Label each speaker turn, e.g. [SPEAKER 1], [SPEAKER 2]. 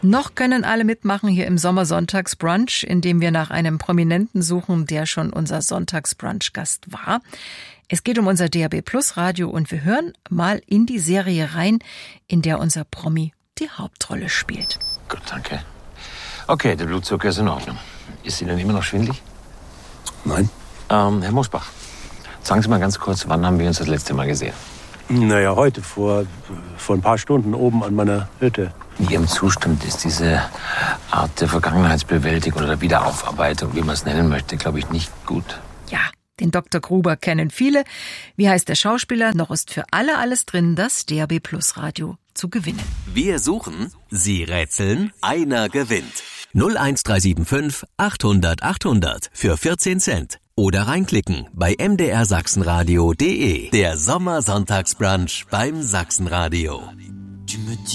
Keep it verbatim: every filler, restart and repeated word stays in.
[SPEAKER 1] Noch können alle mitmachen hier im Sommersonntagsbrunch, in dem wir nach einem Prominenten suchen, der schon unser Sonntagsbrunch-Gast war. Es geht um unser D A B Plus Radio und wir hören mal in die Serie rein, in der unser Promi die Hauptrolle spielt.
[SPEAKER 2] Gut, danke. Okay, der Blutzucker ist in Ordnung. Ist Ihnen immer noch schwindelig?
[SPEAKER 3] Nein.
[SPEAKER 2] Ähm, Herr Mosbach, sagen Sie mal ganz kurz, wann haben wir uns das letzte Mal gesehen?
[SPEAKER 3] Naja, heute, vor, vor ein paar Stunden oben an meiner Hütte.
[SPEAKER 2] In Ihrem Zustand ist diese Art der Vergangenheitsbewältigung oder Wiederaufarbeitung, wie man es nennen möchte, glaube ich, nicht gut.
[SPEAKER 1] Ja, den Doktor Gruber kennen viele. Wie heißt der Schauspieler? Noch ist für alle alles drin, das D A B Plus Radio zu gewinnen.
[SPEAKER 4] Wir suchen, Sie rätseln, einer gewinnt. null eins drei sieben fünf achthundert achthundert für vierzehn Cent. Oder reinklicken bei m d r sachsenradio punkt d e. Der Sommersonntagsbrunch beim Sachsenradio.